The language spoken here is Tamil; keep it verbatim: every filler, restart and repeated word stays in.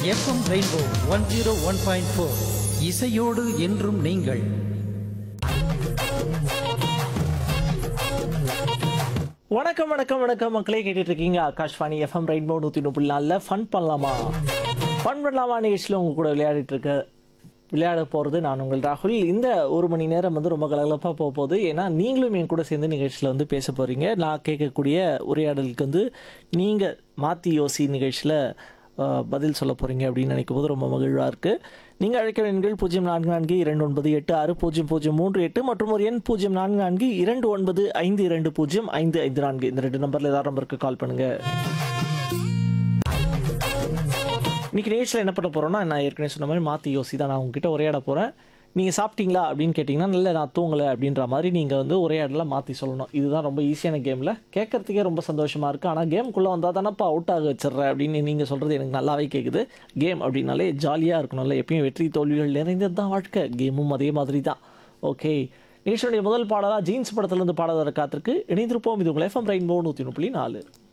FM rainbow one zero one point four இசையோடு என்றும் நீங்கள். வணக்கம் வணக்கம் வணக்கம் மக்களே, கேட்டுட்டு இருக்கீங்க ஆகாஷ்வாணி எஃப்எம் ரெயின்போ நூற்றி முப்பது நாளில் ஃபன் பண்ணலாமா ஃபன் பண்ணலாமா நிகழ்ச்சியில் உங்கள் கூட விளையாடிட்டு இருக்க விளையாட போகிறது நான் உங்கள் ராகுல். இந்த ஒரு மணி நேரம் வந்து ரொம்ப கலகலப்பாக போக போகுது. ஏன்னா நீங்களும் என் கூட சேர்ந்து நிகழ்ச்சியில் வந்து பேச போகிறீங்க. நான் கேட்கக்கூடிய உரையாடலுக்கு வந்து நீங்கள் மாற்றி யோசி நிகழ்ச்சியில் பதில் சொல்ல போகிறீங்க அப்படின்னு நினைக்கும் போது ரொம்ப மகிழ்வாக இருக்குது. நீங்கள் அழைக்க எண்கள் பூஜ்ஜியம் நான்கு நான்கு இரண்டு ஒன்பது எட்டு ஆறு பூஜ்ஜியம் பூஜ்ஜியம் மூன்று எட்டு மற்றும் ஒரு எண் பூஜ்ஜியம் நான்கு நான்கு இரண்டு ஒன்பது ஐந்து இரண்டு பூஜ்ஜியம் ஐந்து ஐந்து நான்கு. இந்த ரெண்டு நம்பரில் ஏதாவது நம்பருக்கு கால் பண்ணுங்கள். இன்றைக்கி நிகழ்ச்சியில் என்ன பண்ண போகிறோன்னா, நான் ஏற்கனவே சொன்ன மாதிரி மாற்றி யோசி தான். நான் உங்ககிட்ட உரையாட போகிறேன். நீங்கள் சாப்பிட்டீங்களா அப்படின்னு கேட்டிங்கன்னா, இல்லை நான் தூங்கலை அப்படின்ற மாதிரி நீங்கள் வந்து உரையாடலாம் மாற்றி சொல்லணும். இதுதான் ரொம்ப ஈஸியான கேமில். கேட்குறதுக்கே ரொம்ப சந்தோஷமாக இருக்குது. ஆனால் கேமுக்குள்ளே வந்தால் தானப்பா அவுட் ஆக வச்சிட்றேன் அப்படின்னு நீங்கள் சொல்கிறது எனக்கு நல்லாவே கேட்குது. கேம் அப்படின்னாலே ஜாலியாக இருக்கணும்ல, எப்பயும் வெற்றி தோல்விகள் நிறைந்தது தான் வாழ்க்கை. கேமும் அதே மாதிரி தான். ஓகே, நிகழ்ச்சியுடைய முதல் பாடலாக ஜீன்ஸ் படத்துலேருந்து பாடல் காத்திருக்கு. இணைந்திருப்போம். இது உங்கள் எஃப்எம் ரெயின்போ நூற்றி முப்பது நாலு.